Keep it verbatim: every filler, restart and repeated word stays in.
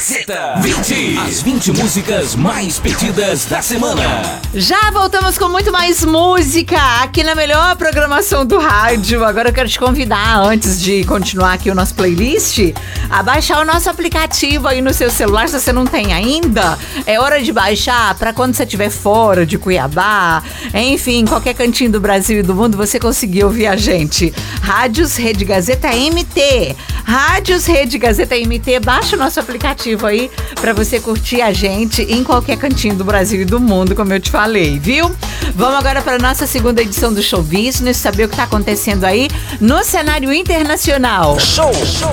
Gazeta vinte. As vinte músicas mais pedidas da semana. Já voltamos com muito mais música aqui na melhor programação do rádio. Agora eu quero te convidar, antes de continuar aqui o nosso playlist, a baixar o nosso aplicativo aí no seu celular, se você não tem ainda. É hora de baixar para quando você estiver fora de Cuiabá, enfim, qualquer cantinho do Brasil e do mundo, você conseguir ouvir a gente. Rádios Rede Gazeta M T. Rádios Rede Gazeta M T. Baixa o nosso aplicativo aí para você curtir a gente em qualquer cantinho do Brasil e do mundo, como eu te falei, viu? Vamos agora para nossa segunda edição do Show Business, saber o que está acontecendo aí no cenário internacional. Show, show.